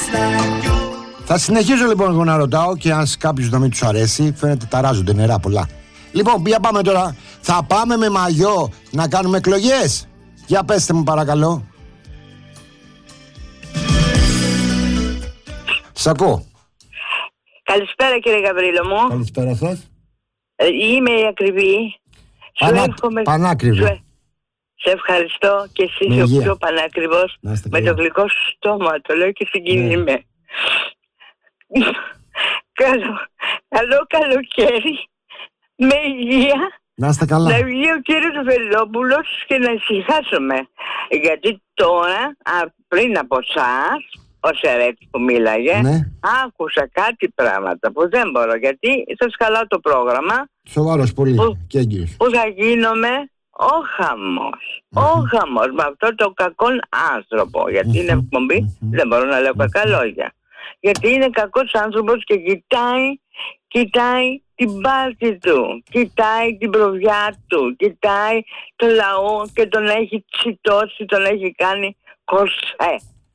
Θα συνεχίζω λοιπόν εγώ να ρωτάω και αν κάποιους να μην τους αρέσει, φαίνεται ταράζονται νερά πολλά. Λοιπόν, για πάμε τώρα. Θα πάμε με μαγιό να κάνουμε εκλογές? Για πέστε μου παρακαλώ. Σ' ακούω. Καλησπέρα κύριε Γαβρίλο μου. Καλησπέρα σας. Είμαι η ακριβή. Πανάκριβη. Σε ευχαριστώ και εσύ είσαι ο πιο πανάκριβος. Με το γλυκό σου στόμα, το λέω και συγκινήμαι. Καλό καλοκαίρι. Με υγεία. Να είστε καλά. Να βγει ο κύριος Βελόπουλος και να ησυχάσουμε. Γιατί τώρα, πριν από εσάς, ο Σερέτης που μίλαγε, ναι, άκουσα κάτι πράγματα που δεν μπορώ, γιατί σας χαλάω το πρόγραμμα. Σοβαρός πολύ και έγκυρος. Που θα γίνομαι ο χαμός. Ο χαμός με αυτό το κακό άνθρωπο. Γιατί είναι εκπομπή, δεν μπορώ να λέω κακά λόγια. Γιατί είναι κακός άνθρωπος και κοιτάει την πάρτη του, κοιτάει την προβιά του, κοιτάει το λαό και τον έχει τσιτώσει, τον έχει κάνει κορσέ.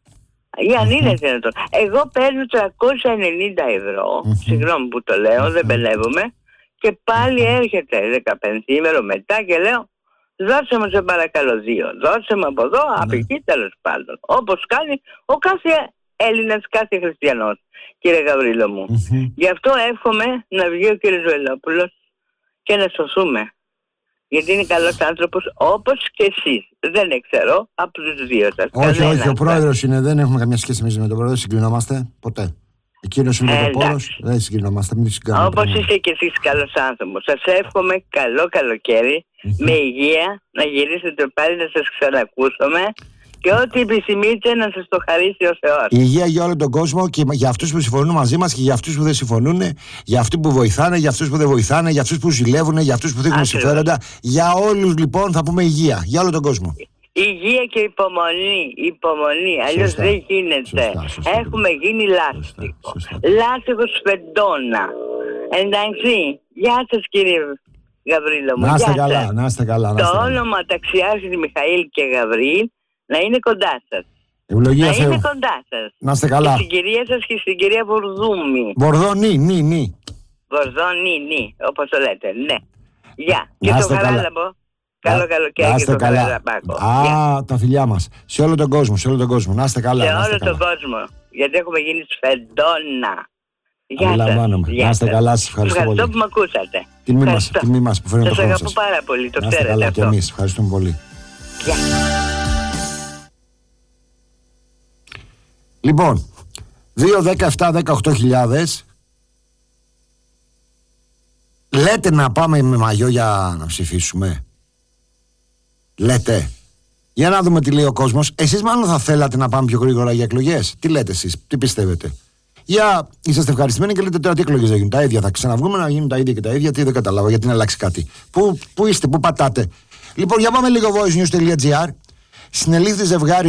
Αν είναι δυνατόν. Εγώ παίρνω 390 ευρώ, συγγνώμη που το λέω, δεν μπελεύομαι, και πάλι έρχεται 15ημερο μετά και λέω, δώσε μου σε παρακαλώ 2, δώσε μου από εδώ, από εκεί, τέλος πάντων. Όπως κάνει ο κάθε Έλληνας, κάθε χριστιανός, κύριε Γαβρίλο μου. Γι' αυτό εύχομαι να βγει ο κύριος Βελόπουλος και να σωθούμε. Γιατί είναι καλός άνθρωπος όπως και εσείς. Δεν ξέρω από τους δύο σας. Όχι, ο πρόεδρος είναι, δεν έχουμε καμιά σχέση εμείς με τον πρόεδρο, συγκρινόμαστε ποτέ. Εκείνος είναι το πόρος, δεν συγκρινόμαστε, μην συγκρινόμαστε. Όπως είστε και εσείς καλός άνθρωπος. Σας εύχομαι καλό καλοκαίρι, με υγεία, να γυρίσετε πάλι να σας ξανακούσουμε. Και ό,τι επιθυμείτε να σας το χαρίσει ο Θεός. Υγεία για όλο τον κόσμο και για αυτούς που συμφωνούν μαζί μας και για αυτούς που δεν συμφωνούν, για αυτούς που βοηθάνε, για αυτούς που δεν βοηθάνε, για αυτούς που ζηλεύουν, για αυτούς που δείχνουν συμφέροντα. Για όλους λοιπόν θα πούμε υγεία, για όλο τον κόσμο. Υγεία και υπομονή, αλλιώς δεν γίνεται. Σωστά. Έχουμε γίνει λάστιχο. Λάστιχο σφεντόνα. Εντάξει, γεια σας κύριε Γαβρίλο μου. Να είστε καλά. Το όνομα ταξιάρχης Μιχαήλ και Γαβρίλ να είναι κοντά σας. Ευλογία Θεού. Είναι κοντά σας. Να είστε καλά. Και στην κυρία σας και στην κυρία Βορδούμη. Βορδόνη, Βορδόνη, όπως το λέτε, ναι. Γεια. Και το Χαράλαμπο. Καλό καλοκαίρι και το Χαράλαμπάκο. Τα φιλιά μας. Σε όλο τον κόσμο, Να είστε καλά. Σε όλο τον κόσμο. Γιατί έχουμε γίνει σφεντόνα. Γεια σας. Να είστε καλά, σας ευχαριστώ πολύ. Ευχαριστώ που με ακούσατε. Τιμή μας που φέρνετε το χρόνο σας. Σας αγαπώ πάρα πολύ, το ξέρετε αυτό. Να είστε καλά και εμείς. Ευχαριστούμε πολύ. Γεια. Λοιπόν, 2, 17, 18.000. Λέτε να πάμε με μαγιό για να ψηφίσουμε? Λέτε? Για να δούμε τι λέει ο κόσμος. Εσείς μάλλον θα θέλατε να πάμε πιο γρήγορα για εκλογές. Τι λέτε εσείς, τι πιστεύετε? Για είσαστε ευχαριστημένοι και λέτε τώρα τι εκλογές θα γίνουν? Τα ίδια θα ξαναβγούμε να γίνουν τα ίδια και τα ίδια? Τι δεν καταλάβω, γιατί να αλλάξει κάτι? Πού είστε, πού πατάτε? Λοιπόν, για πάμε λίγο voicenews.gr. Συνελήφθη ζευγάρι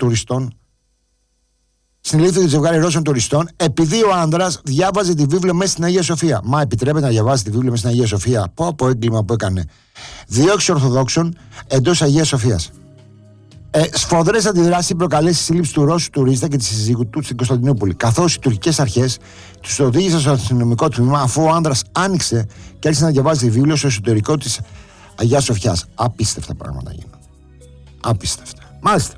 Ρώσων τουριστών επειδή ο άνδρας διάβαζε τη βίβλο μέσα στην Αγία Σοφία. Μα επιτρέπεται να διαβάζει τη βίβλο μέσα στην Αγία Σοφία? Πω έγκλημα που έκανε. Διώξη Ορθοδόξων εντός Αγίας Σοφίας. Σφοδρές αντιδράσεις προκαλέσει η σύλληψη του Ρώσου τουρίστα και τη σύζυγου του στην Κωνσταντινούπολη. Καθώς οι τουρκικές αρχές τους οδήγησαν στο αστυνομικό τμήμα αφού ο άνδρας άνοιξε και άρχισε να διαβάζει τη βίβλο στο εσωτερικό της Αγίας Σοφιάς. Απίστευτα πράγματα γίνονται. Απίστευτα. Μάλιστα.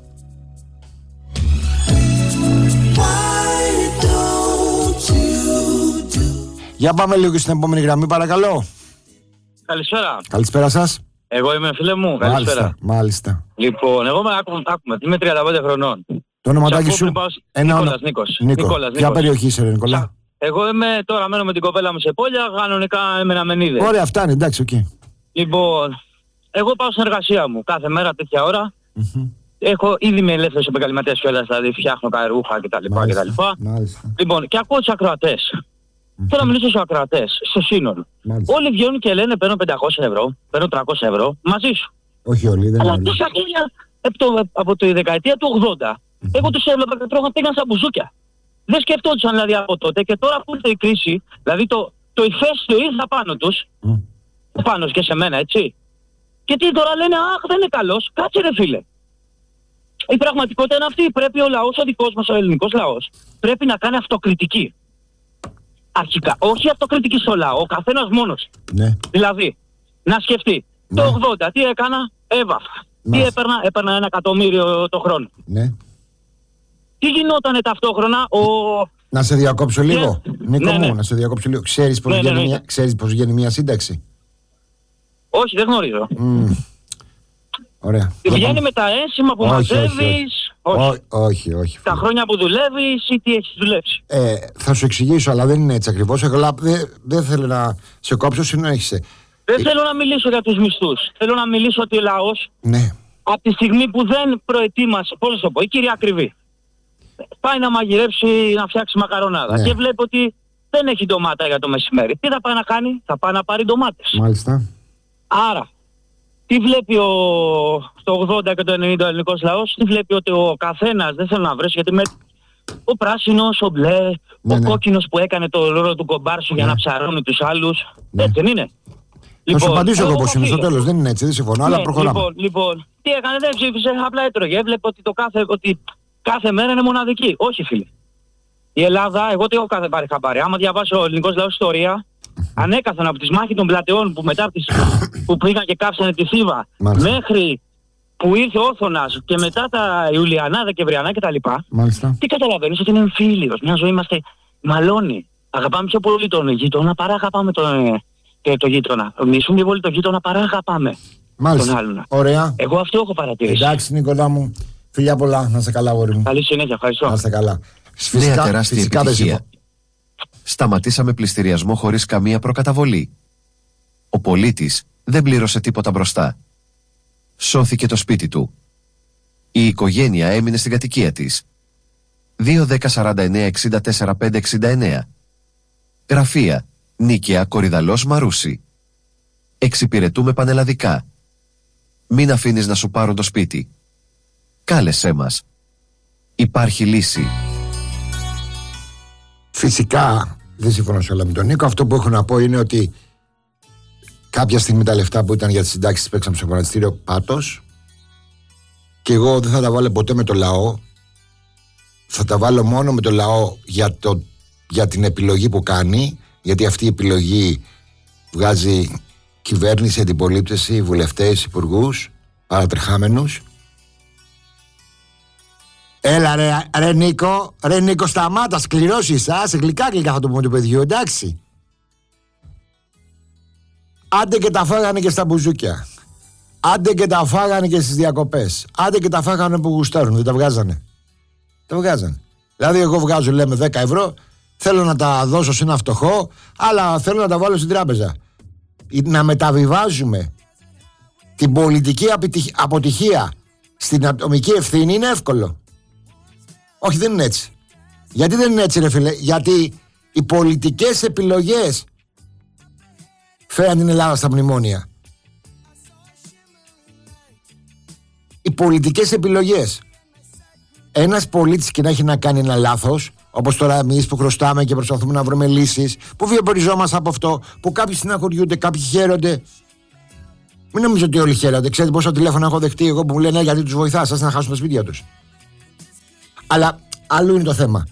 Για πάμε λίγο και στην επόμενη γραμμή, παρακαλώ. Καλησπέρα. Καλησπέρα σας. Εγώ είμαι, φίλε μου. Καλησπέρα. Μάλιστα. Λοιπόν, εγώ είμαι 35 χρονών. Το ονοματάκι σου? Νίκολας. Ποια περιοχή είσαι, ρε Νικόλα? Εγώ τώρα μένω με την κοπέλα μου σε Πόλια, κανονικά είμαι ένα Μενίδε. Ωραία, φτάνει, εντάξει, οκ. Λοιπόν, εγώ πάω στην εργασία μου κάθε μέρα τέτοια ώρα. Ήδη είμαι ελεύθερος επαγγελματίας κιόλας, δηλαδή φτιάχνω καρούχα κτλ. Λοιπόν, και ακούω τους ακροατές. Θέλω να μιλήσω στους ακροατές, στο σύνολο. Όλοι βγαίνουν και λένε παίρνω 500 ευρώ, παίρνω 300 ευρώ μαζί σου. Όχι όλοι, δεν είναι. Αλλά τόσα χρόνια από τη δεκαετία του 80, εγώ τους έβλεπα και πήγαν σαν μπουζούκια. Δεν σκεφτόντουσαν δηλαδή από τότε και τώρα που ήρθε η κρίση, δηλαδή το ηφαίστειο ήρθα πάνω τους, πάνω και σε μένα, έτσι. Και τι τώρα λένε, αχ δεν είναι καλός, κάτσε ρε φίλε. Η πραγματικότητα είναι αυτή. Πρέπει ο λαός, ο δικός μας, ο ελληνικός λαός, πρέπει να κάνει αυτοκριτική. Αρχικά. Όχι αυτοκριτική στο λαό, ο καθένας μόνος. Ναι. Δηλαδή, να σκεφτεί. Ναι. Το 80 τι έκανα, έβαφα. Τι έπαιρνα 1 εκατομμύριο το χρόνο. Ναι. Τι γινότανε ταυτόχρονα, Να σε διακόψω λίγο. Νίκο μου, να σε διακόψω λίγο. Ξέρεις πώς βγαίνει μια σύνταξη? Όχι, δεν γνωρίζω. Ωραία. Βγαίνει με τα ένσημα που μαζεύεις. Όχι. Τα χρόνια που δουλεύεις ή τι έχεις δουλέψει. Θα σου εξηγήσω, αλλά δεν είναι έτσι ακριβώς. Δεν θέλω να σε κόψω, συνέχισε. Δεν θέλω να μιλήσω για τους μισθούς. Θέλω να μιλήσω ότι ο λαός, ναι, από τη στιγμή που δεν προετοίμασε, πώς να το πω, η κυρία Ακριβή, πάει να μαγειρέψει, να φτιάξει μακαρονάδα, ναι, και βλέπει ότι δεν έχει ντομάτα για το μεσημέρι. Τι θα πάει να κάνει? Θα πάει να πάρει ντομάτες. Μάλιστα. Άρα, τι βλέπει στο 80 και το 90 ο ελληνικός λαός? Τι βλέπει? Ότι ο καθένας, δεν θέλω να βρέσει, γιατί με ο πράσινος, ο μπλε, ο κόκκινος που έκανε το ρόλο του κομπάρσου για να ψαρώνει τους άλλους. Έτσι δεν είναι? Θα σου απαντήσω εγώ πώς είναι στο τέλος. Δεν είναι έτσι, δεν συμφωνώ, αλλά προχωράμε. Λοιπόν, τι έκανε? Δεν ψήφισε, απλά έτρωγε. Έβλεπε ότι κάθε μέρα είναι μοναδική. Όχι, φίλε. Η Ελλάδα, εγώ τι έχω πάρει χαμπάρι. Άμα διαβάσει ο ελληνικός λαός ιστορία, ανέκαθεν από τις μάχες των πλατεών που μετά που πήγαν και κάψανε τη Θήβα, μέχρι που ήρθε ο Όθωνας και μετά τα Ιουλιανά, Δεκεμβριανά κτλ. Τι καταλαβαίνεις? Ότι είναι εμφύλιος. Μια ζωή είμαστε μαλώνει. Αγαπάμε πιο πολύ τον γείτονα παρά αγαπάμε το γείτονα. Μισούμε πολύ τον γείτονα παρά αγαπάμε τον άλλον. Ωραία. Εγώ αυτό έχω παρατηρήσει. Εντάξει, Νικόλα μου. Φιλιά πολλά. Να σε καλά, γόρι μου. Καλή συνέχεια. Ευχαριστώ. Να σε καλά. Νέα τεράστια επιτυχία. Σταματήσαμε πληστηριασμό χωρίς καμία προκαταβολή. Ο πολίτης δεν πλήρωσε τίποτα μπροστά. Σώθηκε το σπίτι του. Η οικογένεια έμεινε στην κατοικία της. 2-10-49-64-569. Γραφεία Νίκαια Κορυδαλός Μαρούσι. Εξυπηρετούμε πανελλαδικά. Μην αφήνεις να σου πάρουν το σπίτι. Κάλεσέ μας. Υπάρχει λύση. Φυσικά δεν συμφωνώ σε όλα με τον Νίκο. Αυτό που έχω να πω είναι ότι κάποια στιγμή τα λεφτά που ήταν για τις συντάξεις παίξαμε στο χρηματιστήριο πάτος, και εγώ δεν θα τα βάλω ποτέ με το λαό. Θα τα βάλω μόνο με το λαό για την επιλογή που κάνει, γιατί αυτή η επιλογή βγάζει κυβέρνηση, αντιπολίτευση, βουλευτές, υπουργούς, παρατρεχάμενους. Έλα ρε Νίκο, σταμάτα, σκληρώσεις, σε γλυκά θα το πούμε του παιδιού, εντάξει. Άντε και τα φάγανε και στα μπουζούκια. Άντε και τα φάγανε και στις διακοπές. Άντε και τα φάγανε που γουστάρουν, δεν τα βγάζανε. Τα βγάζανε. Δηλαδή εγώ βγάζω, λέμε, 10 ευρώ, θέλω να τα δώσω σε ένα φτωχό, αλλά θέλω να τα βάλω στην τράπεζα. Να μεταβιβάζουμε την πολιτική αποτυχία στην ατομική ευθύνη είναι εύκολο. Όχι, δεν είναι έτσι. Γιατί δεν είναι έτσι, ρε φίλε? Γιατί οι πολιτικές επιλογές φέραν την Ελλάδα στα μνημόνια. Οι πολιτικές επιλογές. Ένας πολίτης και να έχει να κάνει ένα λάθος, όπως τώρα εμείς που χρωστάμε και προσπαθούμε να βρούμε λύσεις, που βιοποριζόμαστε από αυτό, που κάποιοι συναχωριούνται, κάποιοι χαίρονται. Μην νομίζω ότι όλοι χαίρονται. Ξέρετε πόσα τηλέφωνα έχω δεχτεί εγώ που μου λένε γιατί τους βοηθάς, σας να χάσουν τα σπίτια τους. Αλλά αλλού είναι το θέμα.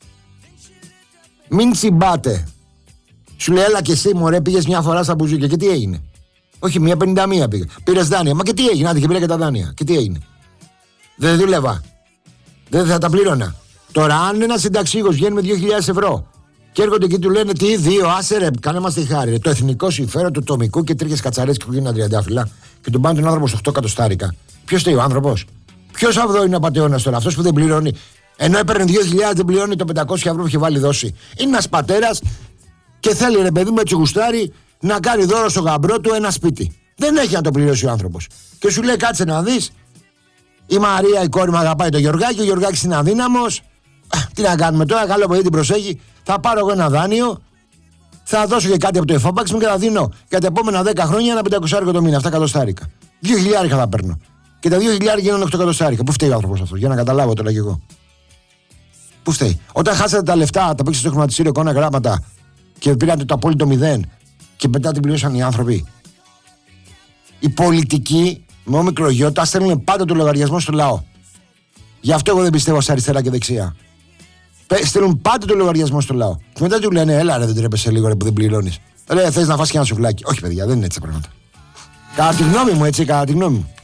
Μην τσιμπάτε. Σου λέει, έλα και εσύ μωρέ, πήγες μια φορά στα μπουζούκια και τι έγινε? Όχι, 1,51 πήγα. Πήρες δάνεια. Μα και τι έγινε? Άντε και πήρα και τα δάνεια. Και τι έγινε? Δεν δούλευα. Δεν θα τα πλήρωνα. Τώρα, αν ένα συνταξίγος βγαίνει με 2.000 ευρώ και έρχονται και του λένε τι, 2, άσε ρε, κάνε μας τη χάρη. Το εθνικό συμφέρον του τομικού και τρίχες κατσαρές και που γίνουν τριαντάφυλλα και τον πάνε τον άνθρωπο στο 8 εκατοστάρικα. Ποιος φταίει ο άνθρωπος? Ποιος αυτό είναι ο απατεώνας τώρα? Αυτός που δεν πληρώνει. Ενώ έπαιρνε 2.000 δεν πληρώνει το 500 ευρώ που είχε βάλει δώσει. Είναι ένας πατέρας και θέλει, ρε παιδί μου, έτσι γουστάρει να κάνει δώρο στο γαμπρό του ένα σπίτι. Δεν έχει να το πληρώσει ο άνθρωπος. Και σου λέει, κάτσε να δεις. Η Μαρία, η κόρη μου, αγαπάει τον Γιωργάκη. Ο Γιωργάκης είναι αδύναμος. Τι να κάνουμε τώρα? Καλό παιδί την προσέχει. Θα πάρω εγώ ένα δάνειο. Θα δώσω και κάτι από το εφάπαξ μου και θα δίνω για τα επόμενα 10 χρόνια ένα 500 το μήνα. 7 εκατοστάρικα. 2.000 θα παίρνω. Και τα 2.000 γίνονται 8 εκατοστάρικα. Πού φταίει ο άνθρωπος αυτό? Για να καταλάβω τώρα κι εγώ. Πού φταίει? Όταν χάσατε τα λεφτά, τα παίξατε στο χρηματιστήριο εικόνα γράμματα και πήρατε το απόλυτο 0 και μετά την πληρώσαν οι άνθρωποι. Οι πολιτικοί με όμικρο γιώτα στέλνουν πάντα το λογαριασμό στο λαό. Γι' αυτό εγώ δεν πιστεύω σε αριστερά και δεξιά. Στέλνουν πάντα το λογαριασμό στο λαό. Και μετά του λένε, έλα ρε, δεν τρέπεσαι λίγο ρε, που δεν πληρώνεις. Ρε, θες να φας και ένα σουβλάκι. Όχι, παιδιά, δεν είναι έτσι τα πράγματα. Κατά τη γνώμη μου, έτσι, κατά τη γνώμη μου.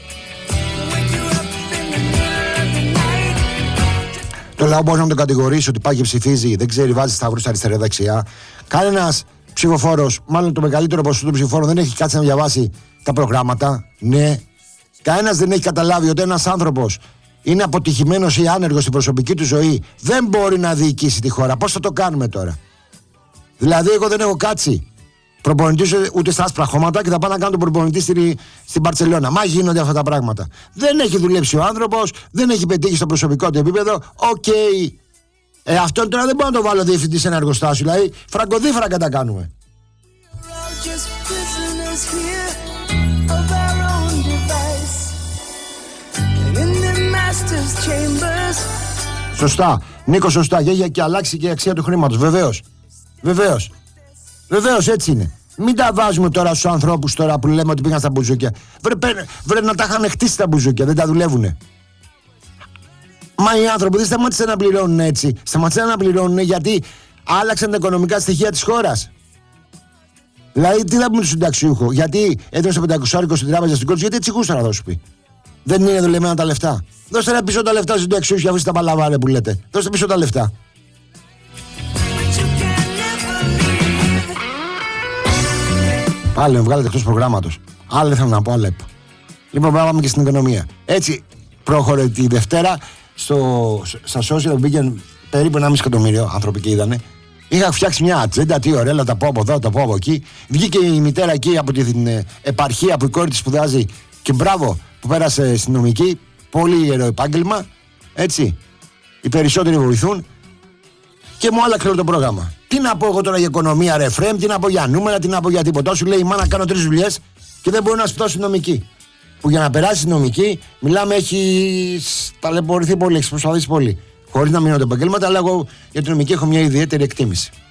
Το λαό μπορεί να τον κατηγορήσει ότι πάει και ψηφίζει, δεν ξέρει, βάζει σταυρούς αριστερά-δεξιά. Κανένας ψηφοφόρος, μάλλον το μεγαλύτερο ποσοστό των ψηφοφόρων, δεν έχει κάτσει να διαβάσει τα προγράμματα. Ναι. Κανένας δεν έχει καταλάβει ότι ένας άνθρωπος είναι αποτυχημένος ή άνεργος στην προσωπική του ζωή, δεν μπορεί να διοικήσει τη χώρα. Πώς θα το κάνουμε τώρα? Δηλαδή, εγώ δεν έχω κάτσει προπονητής ούτε στα άσπρα χώματα και θα πάω να κάνω τον προπονητή στην Μπαρτσελώνα. Μα γίνονται αυτά τα πράγματα. Δεν έχει δουλέψει ο άνθρωπος, δεν έχει πετύχει στο προσωπικό του επίπεδο. Οκ. Αυτόν τώρα δεν μπορώ να το βάλω διευθυντή σε ένα εργοστάσιο. Δηλαδή, φραγκοδίφρακα τα κάνουμε. Σωστά. Νίκο, σωστά. Και αλλάξει και η αξία του χρήματος. Βεβαίως, έτσι είναι. Μην τα βάζουμε τώρα στους ανθρώπους τώρα που λέμε ότι πήγαν στα μπουζούκια. Βρε να τα είχαν χτίσει τα μπουζούκια, δεν τα δουλεύουνε. Μα οι άνθρωποι δεν σταμάτησαν να πληρώνουν έτσι. Σταμάτησαν να πληρώνουν γιατί άλλαξαν τα οικονομικά στοιχεία της χώρας. Δηλαδή, τι θα πούμε του συνταξιούχο, γιατί έδωσε 500 στην τράπεζα στην κόρη, γιατί έτσι γούσταρα θα σου πει. Δεν είναι δουλεμένα τα λεφτά. Δώστε ένα πίσω τα λεφτά στους συνταξιούχους για αφήστε τα παλαβάρε που λέτε. Δώστε πίσω τα λεφτά. Πάλι με βγάλετε εκτός προγράμματος. Άλλα δεν θέλω να πω, άλλα είπα. Λοιπόν, πάμε και στην οικονομία. Έτσι, προχωρεί τη Δευτέρα στα social πήγαινε περίπου 1,5 εκατομμύριο άνθρωποι και είδανε. Είχα φτιάξει μια ατζέντα, τι ωραία, τα πω από εδώ, τα πω από εκεί. Βγήκε η μητέρα εκεί από την επαρχία που η κόρη της σπουδάζει και μπράβο που πέρασε στην νομική. Πολύ ιερό επάγγελμα. Έτσι. Οι περισσότεροι βοηθούν. Και μου άλλαξε όλο το πρόγραμμα. Τι να πω εγώ τώρα για οικονομία, ρε φρέμ, τι να πω για νούμερα, τι να πω για τίποτα. Σου λέει η μάνα κάνω 3 δουλειές και δεν μπορεί να σπουδάσει νομική. Που για να περάσει νομική, μιλάμε, έχει ταλαιπωρηθεί πολύ, έχει προσπαθήσει πολύ. Χωρίς να μείνω τα επαγγέλματα, αλλά εγώ για την νομική έχω μια ιδιαίτερη εκτίμηση.